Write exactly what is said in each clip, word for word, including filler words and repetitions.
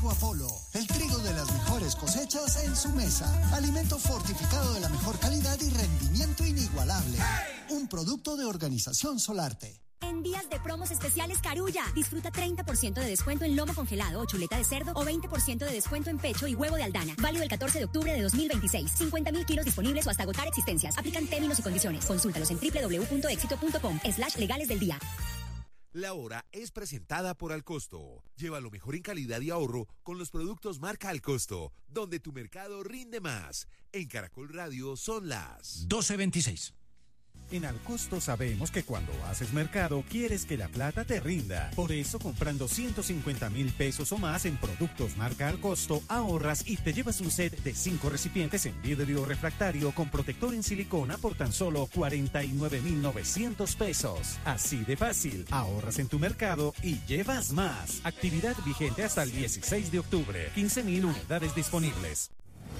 Trigo Apolo, el trigo de las mejores cosechas en su mesa. Alimento fortificado de la mejor calidad y rendimiento inigualable. ¡Hey! Un producto de Organización Solarte. En días de promos especiales Carulla, disfruta treinta por ciento de descuento en lomo congelado o chuleta de cerdo o veinte por ciento de descuento en pecho y huevo de Aldana. Válido el catorce de octubre de dos mil veintiséis. cincuenta mil kilos disponibles o hasta agotar existencias. Aplican términos y condiciones. Consúltalos en doble u doble u doble u punto éxito punto com slash legales del día. La hora es presentada por Alcosto. Lleva lo mejor en calidad y ahorro con los productos marca Alcosto, donde tu mercado rinde más. En Caracol Radio son las doce veintiséis. En Alcosto sabemos que cuando haces mercado quieres que la plata te rinda. Por eso, comprando ciento cincuenta mil pesos o más en productos marca Alcosto, ahorras y te llevas un set de cinco recipientes en vidrio refractario con protector en silicona por tan solo cuarenta y nueve mil novecientos pesos. Así de fácil, ahorras en tu mercado y llevas más. Actividad vigente hasta el dieciséis de octubre. quince mil unidades disponibles.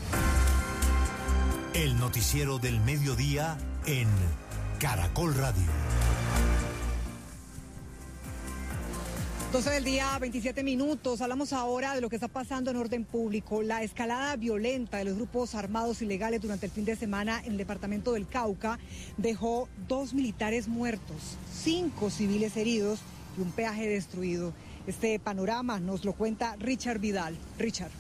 El noticiero del mediodía en Caracol Radio. doce del día, veintisiete minutos. Hablamos ahora de lo que está pasando en orden público. La escalada violenta de los grupos armados ilegales durante el fin de semana en el departamento del Cauca dejó dos militares muertos, cinco civiles heridos y un peaje destruido. Este panorama nos lo cuenta Richard Vidal. Richard.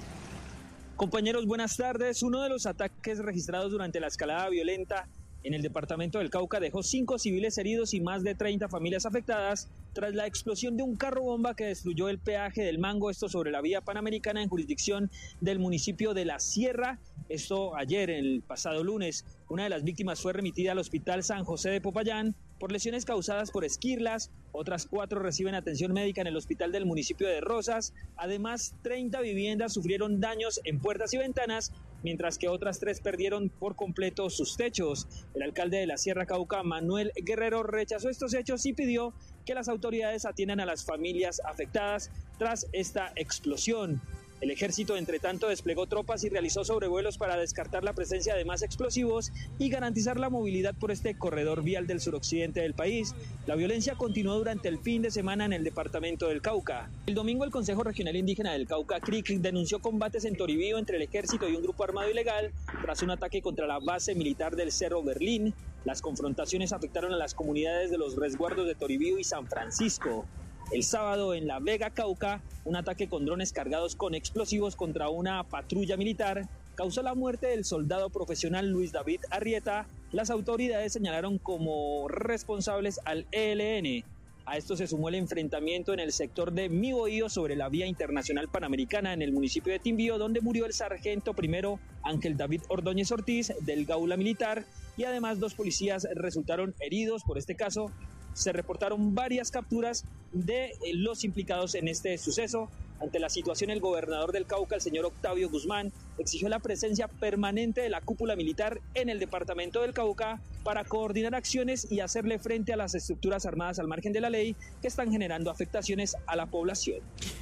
Compañeros, buenas tardes. Uno de los ataques registrados durante la escalada violenta en el departamento del Cauca dejó cinco civiles heridos y más de treinta familias afectadas tras la explosión de un carro bomba que destruyó el peaje del Mango, esto sobre la vía panamericana en jurisdicción del municipio de La Sierra. Esto ayer, el pasado lunes. Una de las víctimas fue remitida al Hospital San José de Popayán por lesiones causadas por esquirlas. Otras cuatro reciben atención médica en el hospital del municipio de Rosas. Además, treinta viviendas sufrieron daños en puertas y ventanas, mientras que otras tres perdieron por completo sus techos. El alcalde de la Sierra Cauca, Manuel Guerrero, rechazó estos hechos y pidió que las autoridades atiendan a las familias afectadas tras esta explosión. El ejército, entre tanto, desplegó tropas y realizó sobrevuelos para descartar la presencia de más explosivos y garantizar la movilidad por este corredor vial del suroccidente del país. La violencia continuó durante el fin de semana en el departamento del Cauca. El domingo, el Consejo Regional Indígena del Cauca, C R I C, denunció combates en Toribío entre el ejército y un grupo armado ilegal tras un ataque contra la base militar del Cerro Berlín. Las confrontaciones afectaron a las comunidades de los resguardos de Toribío y San Francisco. El sábado, en La Vega, Cauca, un ataque con drones cargados con explosivos contra una patrulla militar causó la muerte del soldado profesional Luis David Arrieta. Las autoridades señalaron como responsables al E L N. A esto se sumó el enfrentamiento en el sector de Mi Bohío sobre la vía internacional panamericana en el municipio de Timbío, donde murió el sargento primero Ángel David Ordóñez Ortiz del Gaula Militar, y además dos policías resultaron heridos por este caso. Se reportaron varias capturas de los implicados en este suceso. Ante la situación, el gobernador del Cauca, el señor Octavio Guzmán, exigió la presencia permanente de la cúpula militar en el departamento del Cauca para coordinar acciones y hacerle frente a las estructuras armadas al margen de la ley que están generando afectaciones a la población.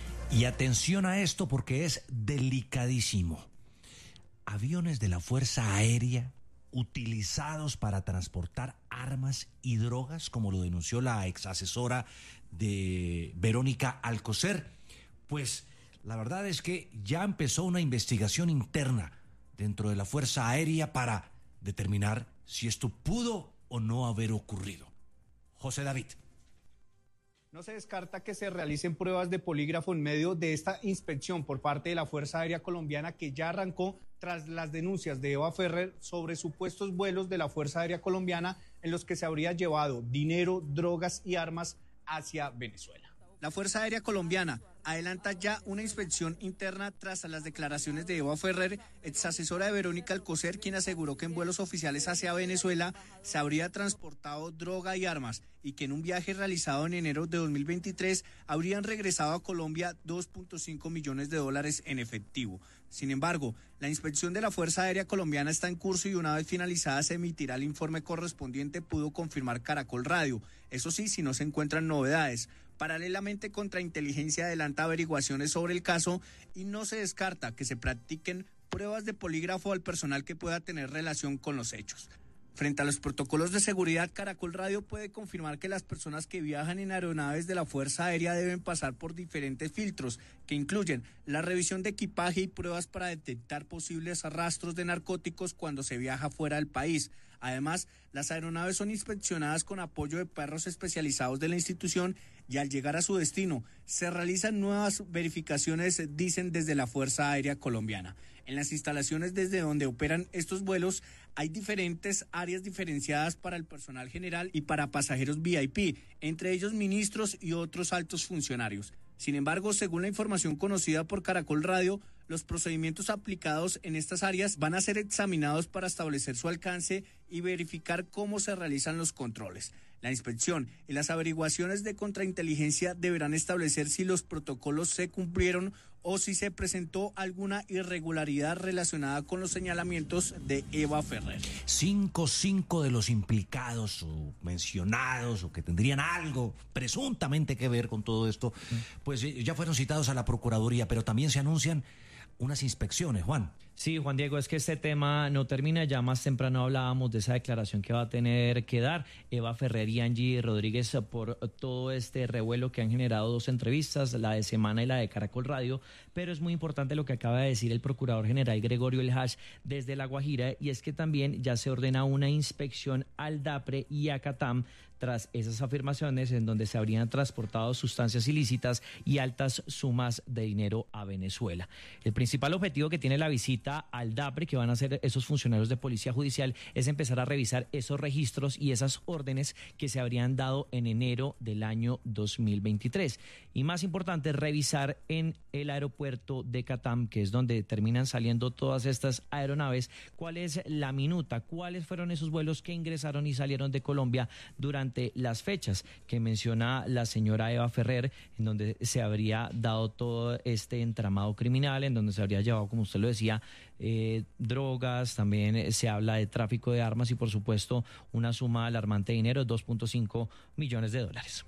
Y atención a esto porque es delicadísimo. Aviones de la Fuerza Aérea utilizados para transportar armas y drogas, como lo denunció la ex asesora de Verónica Alcocer. Pues la verdad es que ya empezó una investigación interna dentro de la Fuerza Aérea para determinar si esto pudo o no haber ocurrido. José David. No se descarta que se realicen pruebas de polígrafo en medio de esta inspección por parte de la Fuerza Aérea Colombiana, que ya arrancó tras las denuncias de Eva Ferrer sobre supuestos vuelos de la Fuerza Aérea Colombiana en los que se habría llevado dinero, drogas y armas hacia Venezuela. La Fuerza Aérea Colombiana adelanta ya una inspección interna tras las declaraciones de Eva Ferrer, ex asesora de Verónica Alcocer, quien aseguró que en vuelos oficiales hacia Venezuela se habría transportado droga y armas y que en un viaje realizado en enero de dos mil veintitrés habrían regresado a Colombia dos punto cinco millones de dólares en efectivo. Sin embargo, la inspección de la Fuerza Aérea Colombiana está en curso y una vez finalizada se emitirá el informe correspondiente, pudo confirmar Caracol Radio. Eso sí, si no se encuentran novedades. Paralelamente, Contrainteligencia adelanta averiguaciones sobre el caso y no se descarta que se practiquen pruebas de polígrafo al personal que pueda tener relación con los hechos. Frente a los protocolos de seguridad, Caracol Radio puede confirmar que las personas que viajan en aeronaves de la Fuerza Aérea deben pasar por diferentes filtros que incluyen la revisión de equipaje y pruebas para detectar posibles rastros de narcóticos cuando se viaja fuera del país. Además, las aeronaves son inspeccionadas con apoyo de perros especializados de la institución y al llegar a su destino se realizan nuevas verificaciones, dicen desde la Fuerza Aérea Colombiana. En las instalaciones desde donde operan estos vuelos hay diferentes áreas diferenciadas para el personal general y para pasajeros V I P, entre ellos ministros y otros altos funcionarios. Sin embargo, según la información conocida por Caracol Radio, los procedimientos aplicados en estas áreas van a ser examinados para establecer su alcance y verificar cómo se realizan los controles. La inspección y las averiguaciones de contrainteligencia deberán establecer si los protocolos se cumplieron o si se presentó alguna irregularidad relacionada con los señalamientos de Eva Ferrer. Cinco, cinco de los implicados o mencionados o que tendrían algo presuntamente que ver con todo esto, pues ya fueron citados a la Procuraduría, pero también se anuncian unas inspecciones, Juan. Sí, Juan Diego, es que este tema no termina. Ya más temprano hablábamos de esa declaración que va a tener que dar Eva Ferrer y Angie Rodríguez por todo este revuelo que han generado dos entrevistas, la de Semana y la de Caracol Radio, pero es muy importante lo que acaba de decir el Procurador General Gregorio El Hash desde La Guajira, y es que también ya se ordena una inspección al DAPRE y a CATAM tras esas afirmaciones en donde se habrían transportado sustancias ilícitas y altas sumas de dinero a Venezuela. El principal objetivo que tiene la visita al DAPRE, que van a hacer esos funcionarios de Policía Judicial, es empezar a revisar esos registros y esas órdenes que se habrían dado en enero del año dos mil veintitrés. Y más importante, revisar en el aeropuerto de Catam, que es donde terminan saliendo todas estas aeronaves, cuál es la minuta, cuáles fueron esos vuelos que ingresaron y salieron de Colombia durante las fechas que menciona la señora Eva Ferrer, en donde se habría dado todo este entramado criminal, en donde se habría llevado, como usted lo decía, eh, drogas, también se habla de tráfico de armas y por supuesto una suma alarmante de dinero, dos punto cinco millones de dólares.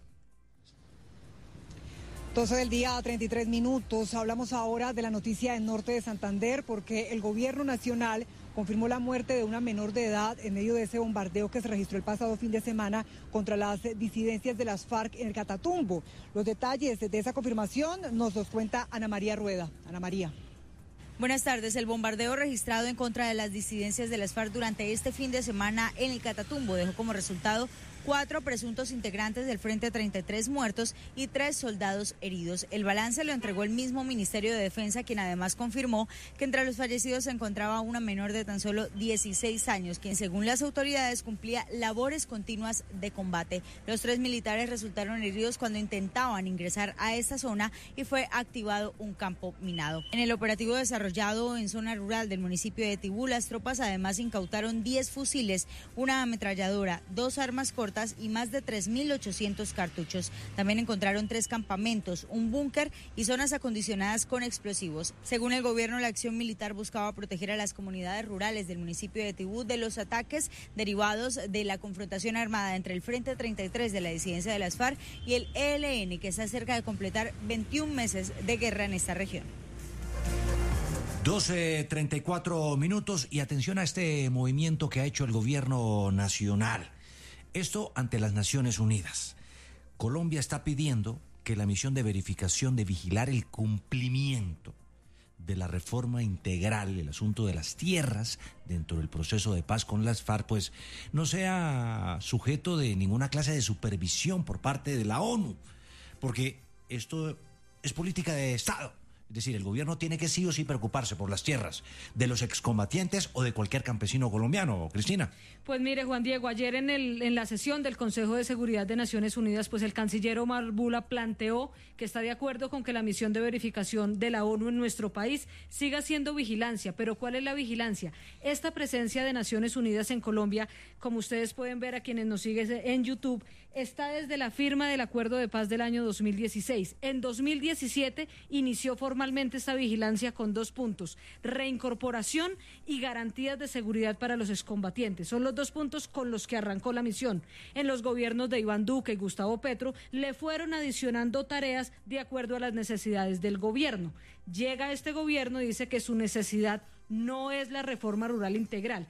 doce del día, treinta y tres minutos. Hablamos ahora de la noticia del norte de Santander, porque el gobierno nacional confirmó la muerte de una menor de edad en medio de ese bombardeo que se registró el pasado fin de semana contra las disidencias de las FARC en el Catatumbo. Los detalles de esa confirmación nos los cuenta Ana María Rueda. Ana María. Buenas tardes. El bombardeo registrado en contra de las disidencias de las FARC durante este fin de semana en el Catatumbo dejó como resultado cuatro presuntos integrantes del Frente treinta y tres muertos y tres soldados heridos. El balance lo entregó el mismo Ministerio de Defensa, quien además confirmó que entre los fallecidos se encontraba una menor de tan solo dieciséis años, quien según las autoridades cumplía labores continuas de combate. Los tres militares resultaron heridos cuando intentaban ingresar a esta zona y fue activado un campo minado. En el operativo desarrollado en zona rural del municipio de Tibú, las tropas además incautaron diez fusiles, una ametralladora, dos armas cortas y más de tres mil ochocientos cartuchos. También encontraron tres campamentos, un búnker y zonas acondicionadas con explosivos. Según el gobierno, la acción militar buscaba proteger a las comunidades rurales del municipio de Tibú de los ataques derivados de la confrontación armada entre el Frente treinta y tres de la disidencia de las FARC y el E L N, que está cerca de completar veintiún meses de guerra en esta región. doce treinta y cuatro minutos y atención a este movimiento que ha hecho el gobierno nacional. Esto ante las Naciones Unidas. Colombia está pidiendo que la misión de verificación de vigilar el cumplimiento de la reforma integral, el asunto de las tierras dentro del proceso de paz con las FARC, pues no sea sujeto de ninguna clase de supervisión por parte de la ONU, porque esto es política de Estado. Es decir, el gobierno tiene que sí o sí preocuparse por las tierras de los excombatientes o de cualquier campesino colombiano. Cristina. Pues mire, Juan Diego, ayer en, el, en la sesión del Consejo de Seguridad de Naciones Unidas, pues el canciller Omar Bula planteó que está de acuerdo con que la misión de verificación de la ONU en nuestro país siga siendo vigilancia. Pero ¿cuál es la vigilancia? Esta presencia de Naciones Unidas en Colombia, como ustedes pueden ver a quienes nos siguen en YouTube, está desde la firma del Acuerdo de Paz del año dos mil dieciséis. En dos mil diecisiete inició formalmente esta vigilancia con dos puntos: reincorporación y garantías de seguridad para los excombatientes. Son los dos puntos con los que arrancó la misión. En los gobiernos de Iván Duque y Gustavo Petro le fueron adicionando tareas de acuerdo a las necesidades del gobierno. Llega este gobierno y dice que su necesidad no es la reforma rural integral.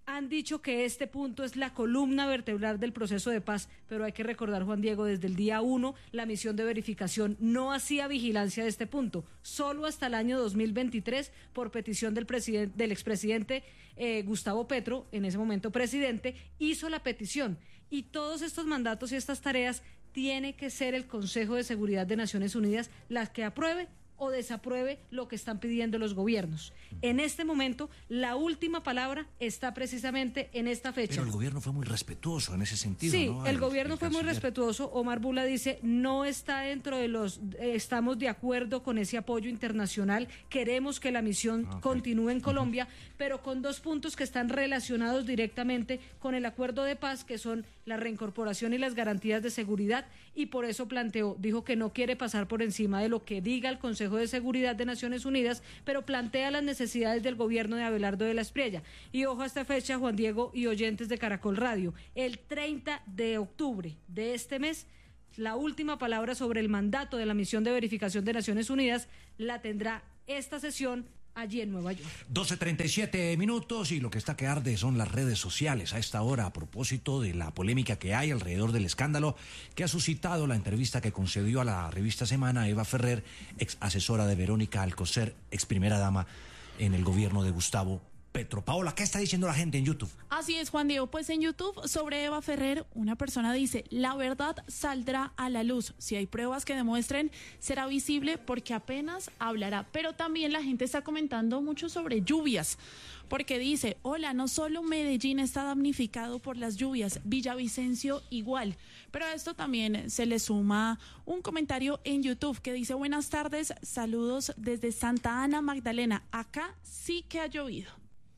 han dicho que este punto es la columna vertebral del proceso de paz, pero hay que recordar, Juan Diego, desde el día uno la misión de verificación no hacía vigilancia de este punto, solo hasta el año dos mil veintitrés por petición del presidente, del expresidente eh, Gustavo Petro, en ese momento presidente, hizo la petición, y todos estos mandatos y estas tareas tiene que ser el Consejo de Seguridad de Naciones Unidas la que apruebe o desapruebe lo que están pidiendo los gobiernos. En este momento, la última palabra está precisamente en esta fecha. Pero el gobierno fue muy respetuoso en ese sentido, sí, ¿no? el, el gobierno el fue muy canciller. respetuoso. Omar Bula dice, no está dentro de los, eh, estamos de acuerdo con ese apoyo internacional, queremos que la misión Okay. continúe en Colombia, uh-huh. pero con dos puntos que están relacionados directamente con el acuerdo de paz, que son la reincorporación y las garantías de seguridad, y por eso planteó, dijo que no quiere pasar por encima de lo que diga el Consejo de Seguridad de Naciones Unidas, pero plantea las necesidades del gobierno de Abelardo de la Espriella. Y ojo a esta fecha, Juan Diego y oyentes de Caracol Radio, el treinta de octubre de este mes, la última palabra sobre el mandato de la misión de verificación de Naciones Unidas la tendrá esta sesión allí en Nueva York. doce treinta y siete minutos y lo que está que arde son las redes sociales a esta hora a propósito de la polémica que hay alrededor del escándalo que ha suscitado la entrevista que concedió a la revista Semana Eva Ferrer, ex asesora de Verónica Alcocer, ex primera dama en el gobierno de Gustavo Petro. Paola, ¿qué está diciendo la gente en YouTube? Así es, Juan Diego. Pues en YouTube, sobre Eva Ferrer, una persona dice, la verdad saldrá a la luz. Si hay pruebas que demuestren, será visible porque apenas hablará. Pero también la gente está comentando mucho sobre lluvias, porque dice, hola, no solo Medellín está damnificado por las lluvias, Villavicencio igual. Pero a esto también se le suma un comentario en YouTube que dice, buenas tardes, saludos desde Santa Ana, Magdalena. Acá sí que ha llovido.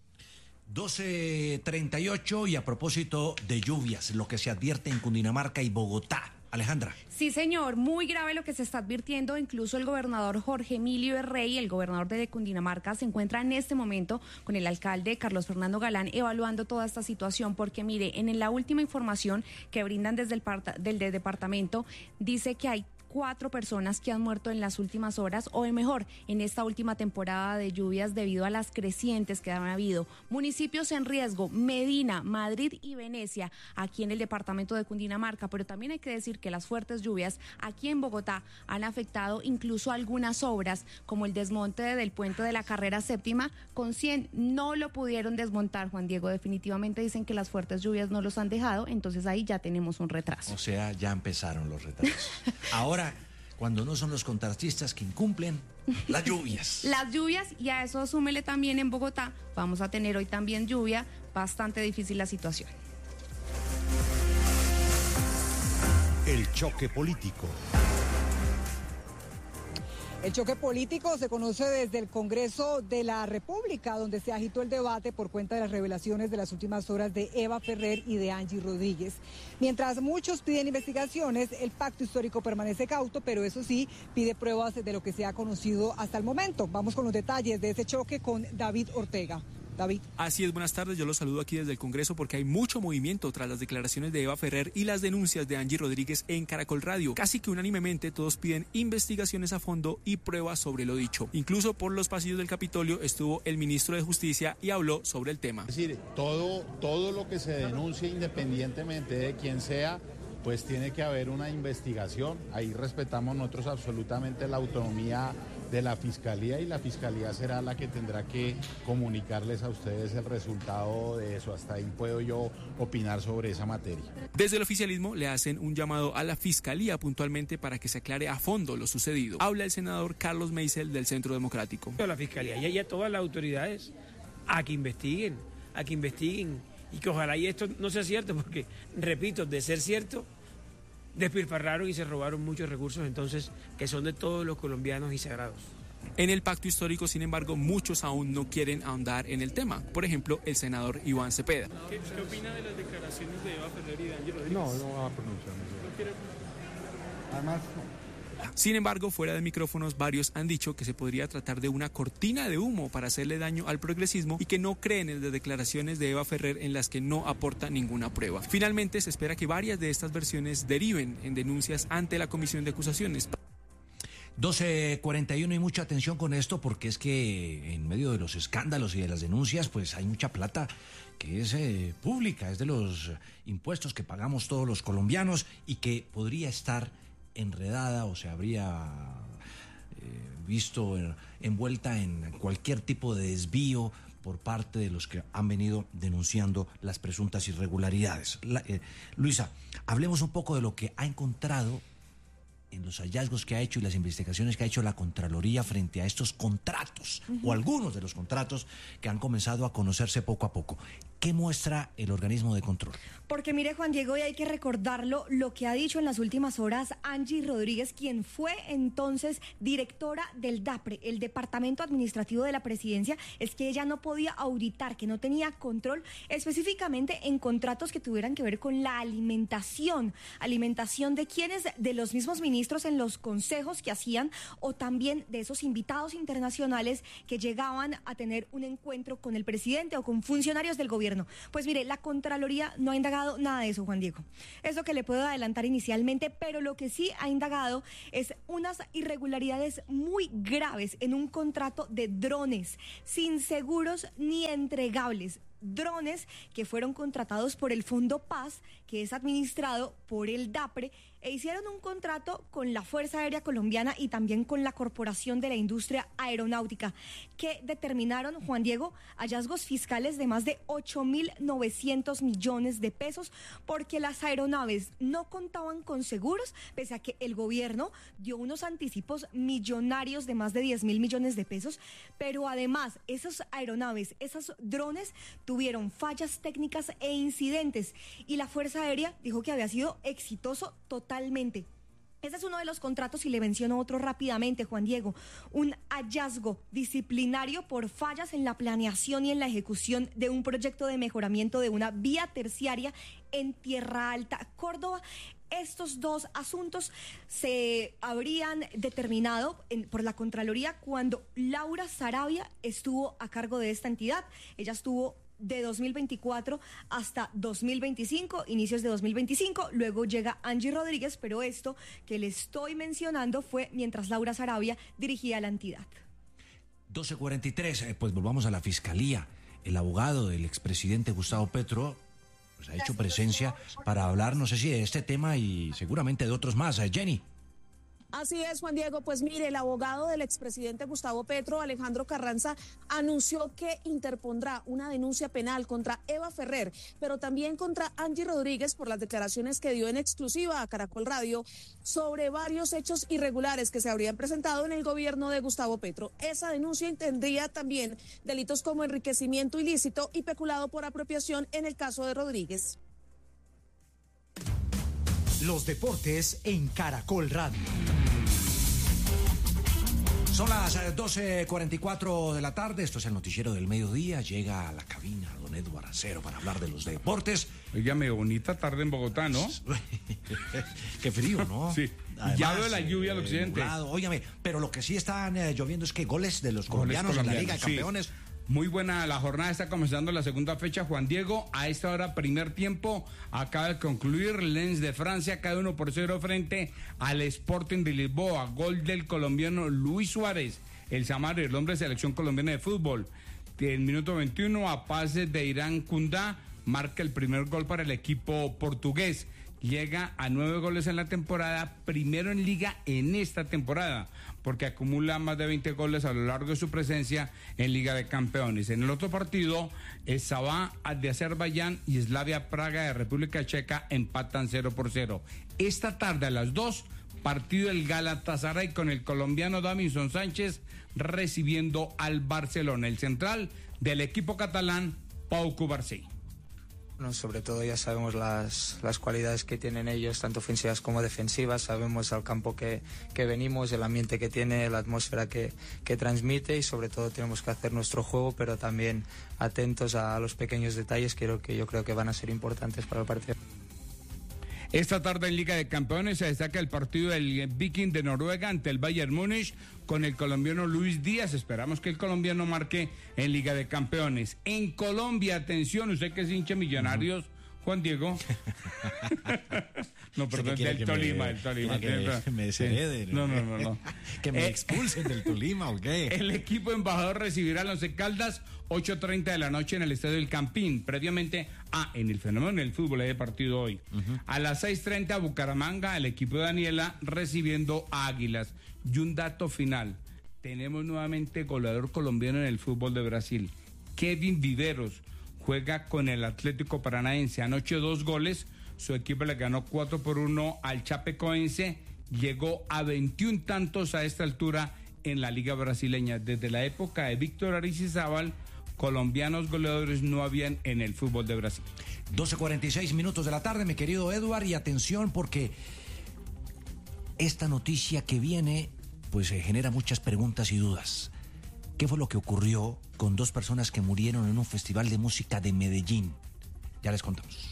doce treinta y ocho y a propósito de lluvias, lo que se advierte en Cundinamarca y Bogotá. Alejandra. Sí, señor, muy grave lo que se está advirtiendo. Incluso el gobernador Jorge Emilio Rey, el gobernador de Cundinamarca, se encuentra en este momento con el alcalde Carlos Fernando Galán evaluando toda esta situación, porque mire, en la última información que brindan desde el, parta, del, del departamento, dice que hay cuatro personas que han muerto en las últimas horas, o mejor, en esta última temporada de lluvias debido a las crecientes que han habido. Municipios en riesgo, Medina, Madrid y Venecia, aquí en el departamento de Cundinamarca, pero también hay que decir que las fuertes lluvias aquí en Bogotá han afectado incluso algunas obras, como el desmonte del puente de la carrera séptima, con cien no lo pudieron desmontar, Juan Diego, definitivamente dicen que las fuertes lluvias no los han dejado, entonces ahí ya tenemos un retraso. O sea, ya empezaron los retrasos. Ahora cuando no son los contratistas que incumplen las lluvias. Las lluvias, y a eso súmele también en Bogotá, vamos a tener hoy también lluvia, bastante difícil la situación. El choque político. El choque político se conoce desde el Congreso de la República, donde se agitó el debate por cuenta de las revelaciones de las últimas horas de Eva Ferrer y de Angie Rodríguez. Mientras muchos piden investigaciones, el pacto histórico permanece cauto, pero eso sí, pide pruebas de lo que se ha conocido hasta el momento. Vamos con los detalles de ese choque con David Ortega. David. Así es, buenas tardes, yo los saludo aquí desde el Congreso porque hay mucho movimiento tras las declaraciones de Eva Ferrer y las denuncias de Angie Rodríguez en Caracol Radio. Casi que unánimemente todos piden investigaciones a fondo y pruebas sobre lo dicho. Incluso por los pasillos del Capitolio estuvo el ministro de Justicia y habló sobre el tema. Es decir, todo, todo lo que se denuncie independientemente de quién sea, pues tiene que haber una investigación. Ahí respetamos nosotros absolutamente la autonomía de la Fiscalía y la Fiscalía será la que tendrá que comunicarles a ustedes el resultado de eso. Hasta ahí puedo yo opinar sobre esa materia. Desde el oficialismo le hacen un llamado a la Fiscalía puntualmente para que se aclare a fondo lo sucedido. Habla el senador Carlos Meisel del Centro Democrático. La Fiscalía y a todas las autoridades a que investiguen, a que investiguen y que ojalá y esto no sea cierto porque, repito, de ser cierto, despilfarraron y se robaron muchos recursos entonces que son de todos los colombianos y sagrados. En el pacto histórico, sin embargo, muchos aún no quieren ahondar en el tema. Por ejemplo, el senador Iván Cepeda. ¿Qué, qué opina de las declaraciones de Eva Ferrer y de Angie Rodríguez? No, no va a pronunciarme. ¿No quiere? Además, Sin embargo, fuera de micrófonos, varios han dicho que se podría tratar de una cortina de humo para hacerle daño al progresismo y que no creen en las declaraciones de Eva Ferrer en las que no aporta ninguna prueba. Finalmente, se espera que varias de estas versiones deriven en denuncias ante la Comisión de Acusaciones. doce cuarenta y uno y mucha atención con esto porque es que en medio de los escándalos y de las denuncias pues hay mucha plata que es eh, pública, es de los impuestos que pagamos todos los colombianos y que podría estar enredada o se habría eh, visto eh, envuelta en cualquier tipo de desvío por parte de los que han venido denunciando las presuntas irregularidades. La, eh, Luisa, hablemos un poco de lo que ha encontrado en los hallazgos que ha hecho y las investigaciones que ha hecho la Contraloría frente a estos contratos, uh-huh. o algunos de los contratos que han comenzado a conocerse poco a poco. ¿Qué muestra el organismo de control? Porque mire, Juan Diego, y hay que recordarlo, lo que ha dicho en las últimas horas Angie Rodríguez, quien fue entonces directora del DAPRE, el Departamento Administrativo de la Presidencia, es que ella no podía auditar, que no tenía control específicamente en contratos que tuvieran que ver con la alimentación. ¿Alimentación de quiénes? De los mismos ministros en los consejos que hacían o también de esos invitados internacionales que llegaban a tener un encuentro con el presidente o con funcionarios del gobierno. Pues mire, la Contraloría no ha indagado nada de eso, Juan Diego. Es lo que le puedo adelantar inicialmente, pero lo que sí ha indagado es unas irregularidades muy graves en un contrato de drones, sin seguros ni entregables. Drones que fueron contratados por el Fondo Paz, que es administrado por el DAPRE, e hicieron un contrato con la Fuerza Aérea Colombiana y también con la Corporación de la Industria Aeronáutica, que determinaron, Juan Diego, hallazgos fiscales de más de ocho mil novecientos millones de pesos, porque las aeronaves no contaban con seguros, pese a que el gobierno dio unos anticipos millonarios de más de diez mil millones de pesos, pero además esas aeronaves, esos drones tuvieron fallas técnicas e incidentes, y la Fuerza Aérea dijo que había sido exitoso totalmente. Ese es uno de los contratos y le menciono otro rápidamente, Juan Diego. Un hallazgo disciplinario por fallas en la planeación y en la ejecución de un proyecto de mejoramiento de una vía terciaria en Tierra Alta, Córdoba. Estos dos asuntos se habrían determinado en, por la Contraloría cuando Laura Sarabia estuvo a cargo de esta entidad. Ella estuvo de dos mil veinticuatro hasta dos mil veinticinco, inicios de dos mil veinticinco, luego llega Angie Rodríguez, pero esto que le estoy mencionando fue mientras Laura Sarabia dirigía la entidad. doce cuarenta y tres, eh, pues volvamos a la Fiscalía. El abogado del expresidente Gustavo Petro pues, ha hecho presencia para hablar, no sé si de este tema y seguramente de otros más. Eh, Jenny. Así es, Juan Diego. Pues mire, el abogado del expresidente Gustavo Petro, Alejandro Carranza, anunció que interpondrá una denuncia penal contra Eva Ferrer, pero también contra Angie Rodríguez por las declaraciones que dio en exclusiva a Caracol Radio sobre varios hechos irregulares que se habrían presentado en el gobierno de Gustavo Petro. Esa denuncia tendría también delitos como enriquecimiento ilícito y peculado por apropiación en el caso de Rodríguez. Los deportes en Caracol Radio. Son las doce cuarenta y cuatro de la tarde, esto es el noticiero del mediodía, llega a la cabina don Eduardo Acero para hablar de los deportes. Óigame, bonita tarde en Bogotá, ¿no? Qué frío, ¿no? Sí, Además, ya veo la lluvia al eh, occidente. Nublado. Óigame, pero lo que sí están eh, lloviendo es que goles de los colombianos, colombianos en la Liga de Campeones. Sí. Muy buena la jornada, está comenzando la segunda fecha. Juan Diego, a esta hora primer tiempo, acaba de concluir Lens de Francia, cada uno por cero frente al Sporting de Lisboa, gol del colombiano Luis Suárez, el Samario, el hombre de selección colombiana de fútbol. El minuto veintiuno, a pase de Irán Kundá, marca el primer gol para el equipo portugués. Llega a nueve goles en la temporada, primero en liga en esta temporada, porque acumula más de veinte goles a lo largo de su presencia en Liga de Campeones. En el otro partido, Sabah de Azerbaiyán y Slavia Praga de República Checa empatan cero por cero. Esta tarde a las dos, partido del Galatasaray con el colombiano Davinson Sánchez recibiendo al Barcelona, el central del equipo catalán, Pau Cubarsí. Bueno, sobre todo ya sabemos las, las cualidades que tienen ellos, tanto ofensivas como defensivas, sabemos al campo que, que venimos, el ambiente que tiene, la atmósfera que, que transmite y sobre todo tenemos que hacer nuestro juego, pero también atentos a los pequeños detalles que creo que yo creo que van a ser importantes para el partido. Esta tarde en Liga de Campeones se destaca el partido del Viking de Noruega ante el Bayern Múnich con el colombiano Luis Díaz. Esperamos que el colombiano marque en Liga de Campeones. En Colombia, atención, usted que es hincha Millonarios, uh-huh. Juan Diego. No, perdón, del Tolima, del Tolima. Que me, me deshereden. No, no, no, no. Que me Eh, expulsen del Tolima, ¿o qué? El equipo embajador recibirá al Once Caldas ocho treinta de la noche en el Estadio del Campín. Previamente, ah, en el fenómeno del fútbol, hay partido hoy. Uh-huh. A las seis treinta, Bucaramanga, el equipo de Daniela recibiendo a Águilas. Y un dato final. Tenemos nuevamente goleador colombiano en el fútbol de Brasil. Kevin Viveros juega con el Atlético Paranaense. Anoche dos goles. Su equipo le ganó cuatro por uno al Chapecoense. Llegó a veintiún tantos a esta altura en la Liga Brasileña. Desde la época de Víctor Aristizábal, colombianos goleadores no habían en el fútbol de Brasil. doce cuarenta y seis minutos de la tarde, mi querido Edward, y atención porque esta noticia que viene pues eh, genera muchas preguntas y dudas. ¿Qué fue lo que ocurrió con dos personas que murieron en un festival de música de Medellín? Ya les contamos.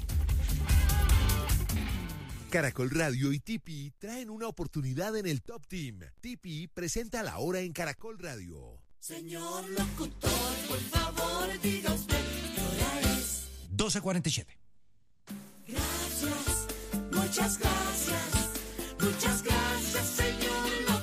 Caracol Radio y T P traen una oportunidad en el Top Team. T P presenta La Hora en Caracol Radio. Señor locutor, por favor, diga usted qué hora es. doce cuarenta y siete. Gracias, muchas gracias, muchas gracias, señor locutor.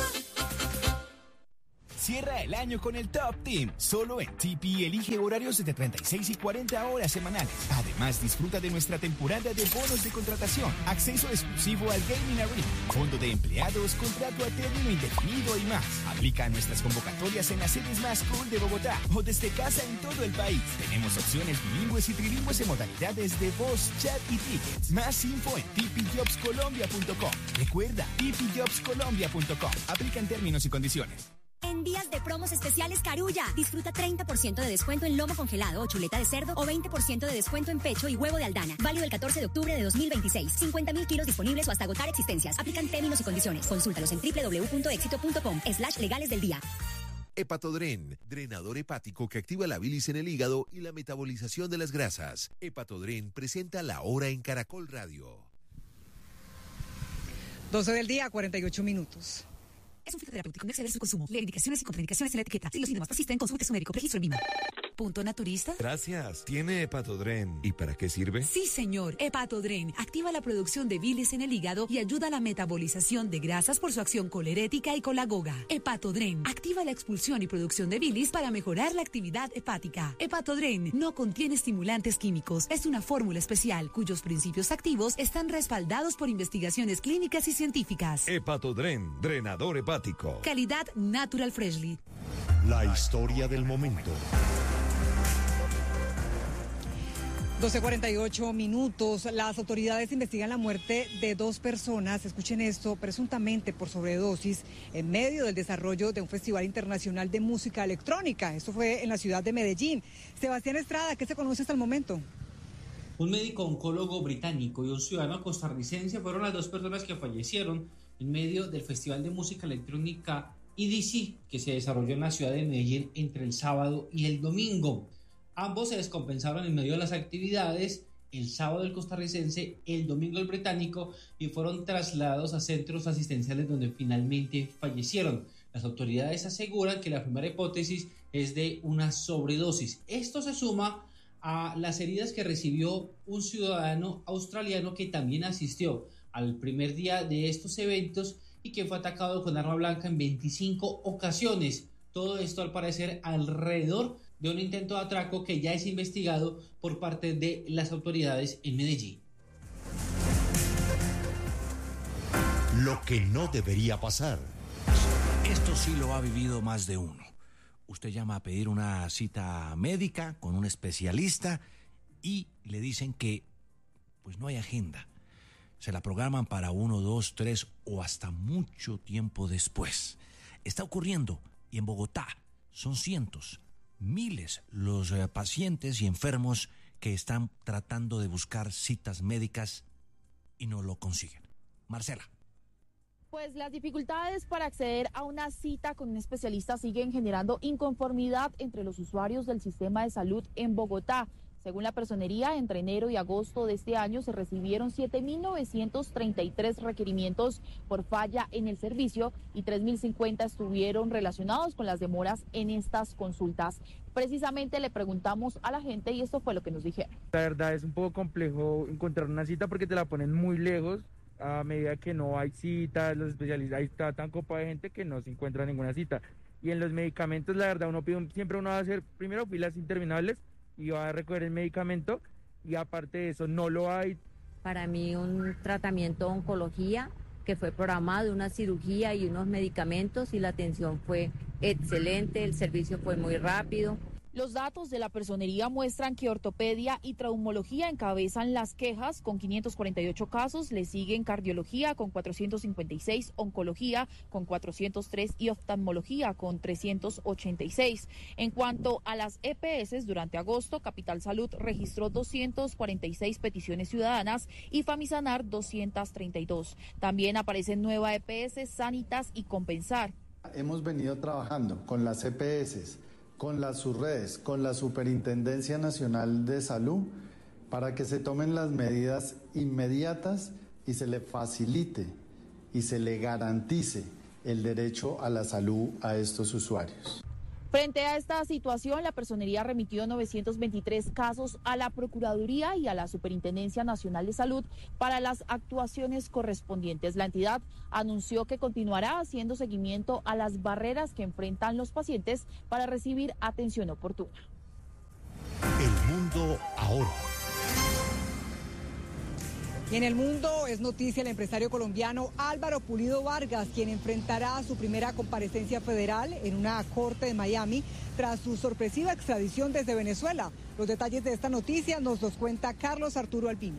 Cierra el año con el Top Team. Solo en T P elige horarios de treinta y seis y cuarenta horas semanales. Además, disfruta de nuestra temporada de bonos de contratación, acceso exclusivo al Gaming Arena, fondo de empleados, contrato a término indefinido y más. Aplica nuestras convocatorias en las sedes más cool de Bogotá o desde casa en todo el país. Tenemos opciones bilingües y trilingües en modalidades de voz, chat y tickets. Más info en t p jobs colombia punto com. Recuerda, t p jobs colombia punto com. Aplican términos y condiciones. En días de promos especiales Carulla, disfruta treinta por ciento de descuento en lomo congelado o chuleta de cerdo o veinte por ciento de descuento en pecho y huevo de Aldana. Válido el catorce de octubre de dos mil veintiséis. cincuenta mil kilos disponibles o hasta agotar existencias. Aplican términos y condiciones. Consúltalos en w w w punto éxito punto com slash legales del día. Hepatodren, drenador hepático que activa la bilis en el hígado y la metabolización de las grasas. Hepatodren presenta La Hora en Caracol Radio. doce del día, cuarenta y ocho minutos. Es un fitoterapéutico, no exceder su consumo. Lee indicaciones y contraindicaciones en la etiqueta. Si los síntomas persisten, consulte a su médico. Registro en Vima. ¿Punto naturista? Gracias. ¿Tiene Hepatodren? ¿Y para qué sirve? Sí, señor. Hepatodren activa la producción de bilis en el hígado y ayuda a la metabolización de grasas por su acción colerética y colagoga. Hepatodren activa la expulsión y producción de bilis para mejorar la actividad hepática. Hepatodren no contiene estimulantes químicos. Es una fórmula especial cuyos principios activos están respaldados por investigaciones clínicas y científicas. Hepatodren, drenador hepático. Calidad Natural Freshly. La historia del momento. doce cuarenta y ocho minutos. Las autoridades investigan la muerte de dos personas, escuchen esto, presuntamente por sobredosis, en medio del desarrollo de un festival internacional de música electrónica. Esto fue en la ciudad de Medellín. Sebastián Estrada, ¿qué se conoce hasta el momento? Un médico oncólogo británico y un ciudadano costarricense fueron las dos personas que fallecieron en medio del festival de música electrónica E D C, que se desarrolló en la ciudad de Medellín entre el sábado y el domingo. Ambos se descompensaron en medio de las actividades, el sábado el costarricense, el domingo el británico, y fueron trasladados a centros asistenciales donde finalmente fallecieron. Las autoridades aseguran que la primera hipótesis es de una sobredosis. Esto se suma a las heridas que recibió un ciudadano australiano que también asistió al primer día de estos eventos y que fue atacado con arma blanca en veinticinco ocasiones. Todo esto al parecer alrededor de un intento de atraco que ya es investigado por parte de las autoridades en Medellín. Lo que no debería pasar. Esto sí lo ha vivido más de uno. Usted llama a pedir una cita médica con un especialista y le dicen que pues no hay agenda. Se la programan para uno, dos, tres o hasta mucho tiempo después. Está ocurriendo y en Bogotá son cientos, miles los eh, pacientes y enfermos que están tratando de buscar citas médicas y no lo consiguen. Marcela. Pues las dificultades para acceder a una cita con un especialista siguen generando inconformidad entre los usuarios del sistema de salud en Bogotá. Según la personería, entre enero y agosto de este año se recibieron siete mil novecientos treinta y tres requerimientos por falla en el servicio y tres mil cincuenta estuvieron relacionados con las demoras en estas consultas. Precisamente le preguntamos a la gente y esto fue lo que nos dijeron. La verdad es un poco complejo encontrar una cita porque te la ponen muy lejos. A medida que no hay citas, los especialistas, está tan copada de gente que no se encuentra ninguna cita. Y en los medicamentos, la verdad, uno pide, siempre uno va a hacer primero filas interminables y va a recoger el medicamento y aparte de eso no lo hay. Para mí un tratamiento de oncología que fue programado, una cirugía y unos medicamentos y la atención fue excelente, el servicio fue muy rápido. Los datos de la personería muestran que ortopedia y traumología encabezan las quejas con quinientos cuarenta y ocho casos, le siguen cardiología con cuatrocientos cincuenta y seis, oncología con cuatrocientos tres y oftalmología con trescientos ochenta y seis. En cuanto a las E P S, durante agosto, Capital Salud registró doscientas cuarenta y seis peticiones ciudadanas y Famisanar doscientas treinta y dos. También aparecen nueva E P S, Sanitas y Compensar. Hemos venido trabajando con las E P S, con las subredes, con la Superintendencia Nacional de Salud, para que se tomen las medidas inmediatas y se le facilite y se le garantice el derecho a la salud a estos usuarios. Frente a esta situación, la personería remitió novecientos veintitrés casos a la Procuraduría y a la Superintendencia Nacional de Salud para las actuaciones correspondientes. La entidad anunció que continuará haciendo seguimiento a las barreras que enfrentan los pacientes para recibir atención oportuna. El mundo ahora. Y en el mundo es noticia el empresario colombiano Álvaro Pulido Vargas, quien enfrentará su primera comparecencia federal en una corte de Miami tras su sorpresiva extradición desde Venezuela. Los detalles de esta noticia nos los cuenta Carlos Arturo Albino.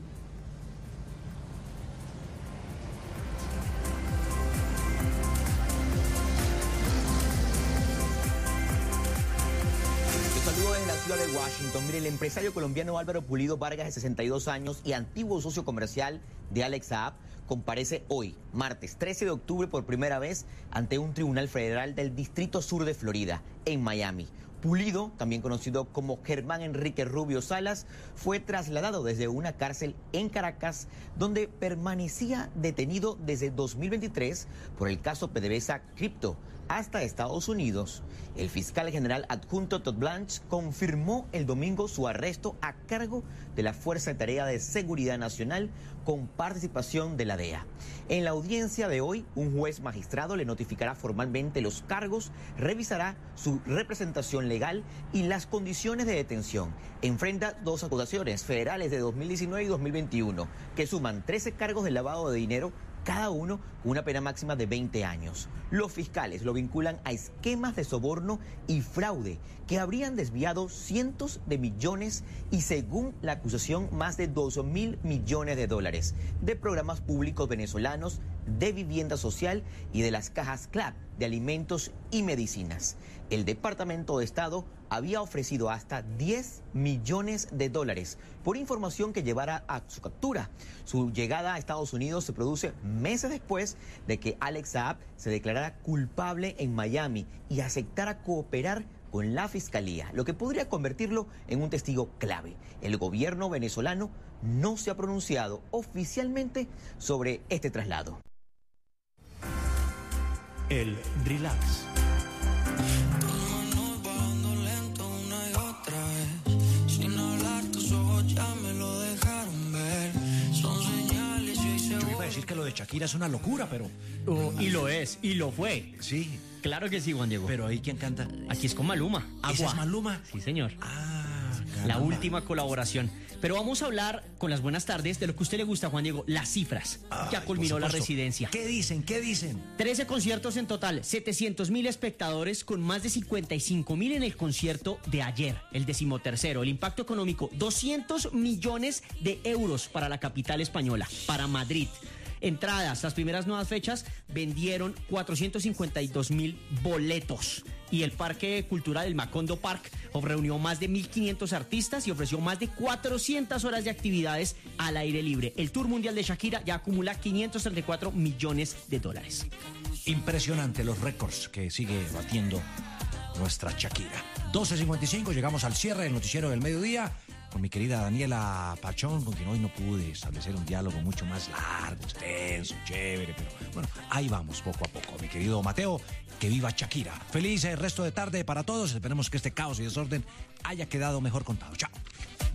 Saludos desde la ciudad de Washington. Mire, el empresario colombiano Álvaro Pulido Vargas, de sesenta y dos años y antiguo socio comercial de Alex Saab, comparece hoy, martes trece de octubre, por primera vez ante un tribunal federal del Distrito Sur de Florida, en Miami. Pulido, también conocido como Germán Enrique Rubio Salas, fue trasladado desde una cárcel en Caracas, donde permanecía detenido desde dos mil veintitrés por el caso PDVSA Crypto, hasta Estados Unidos. El fiscal general adjunto Todd Blanche confirmó el domingo su arresto a cargo de la Fuerza de Tarea de Seguridad Nacional con participación de la D E A. En la audiencia de hoy, un juez magistrado le notificará formalmente los cargos, revisará su representación legal y las condiciones de detención. Enfrenta dos acusaciones federales de dos mil diecinueve y dos mil veintiuno, que suman trece cargos de lavado de dinero, cada uno con una pena máxima de veinte años. Los fiscales lo vinculan a esquemas de soborno y fraude que habrían desviado cientos de millones y, según la acusación, más de dos mil millones de dólares de programas públicos venezolanos, de vivienda social y de las cajas CLAP de alimentos y medicinas. El Departamento de Estado había ofrecido hasta diez millones de dólares por información que llevara a su captura. Su llegada a Estados Unidos se produce meses después de que Alex Saab se declarara culpable en Miami y aceptara cooperar con la Fiscalía, lo que podría convertirlo en un testigo clave. El gobierno venezolano no se ha pronunciado oficialmente sobre este traslado. El relax. Decir que lo de Shakira es una locura, pero... Uh, y lo es, y lo fue. Sí. Claro que sí, Juan Diego. Pero ahí, ¿quién canta? Aquí es con Maluma. Agua. ¿Ese es Maluma? Sí, señor. Ah, caramba. La última colaboración. Pero vamos a hablar con las buenas tardes de lo que a usted le gusta, Juan Diego, las cifras. Ay, ya culminó la residencia. ¿Qué dicen? ¿Qué dicen? trece conciertos en total, setecientos mil espectadores, con más de cincuenta y cinco mil en el concierto de ayer, el decimotercero. El impacto económico, doscientos millones de euros para la capital española, para Madrid. Entradas, las primeras nuevas fechas vendieron cuatrocientos cincuenta y dos mil boletos. Y el Parque Cultural, el Macondo Park, reunió más de mil quinientos artistas y ofreció más de cuatrocientas horas de actividades al aire libre. El Tour Mundial de Shakira ya acumula quinientos treinta y cuatro millones de dólares. Impresionante los récords que sigue batiendo nuestra Shakira. doce cincuenta y cinco, llegamos al cierre del noticiero del mediodía. con mi querida Daniela Pachón, con quien hoy no pude establecer un diálogo mucho más largo, extenso, chévere, pero bueno, ahí vamos poco a poco. Mi querido Mateo, que viva Shakira. Feliz el resto de tarde para todos. Esperemos que este caos y desorden haya quedado mejor contado. Chao.